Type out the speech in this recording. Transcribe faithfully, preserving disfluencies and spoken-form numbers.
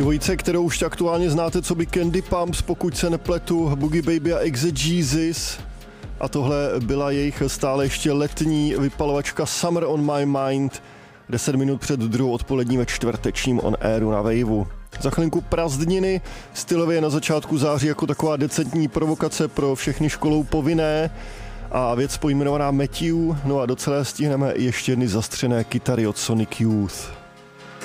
Dvojice, kterou už aktuálně znáte, co by Candy Pumps, pokud se nepletu, Boogie Baby a Exegesis. A tohle byla jejich stále ještě letní vypalovačka Summer on My Mind, deset minut před druhou odpolední ve čtvrtečním On Airu na Waveu. Za chvilinku Prázdniny, stylově na začátku září jako taková decentní provokace pro všechny školou povinné a věc pojmenovaná Matthew, no a do celé stihneme ještě jedny zastřené kytary od Sonic Youth.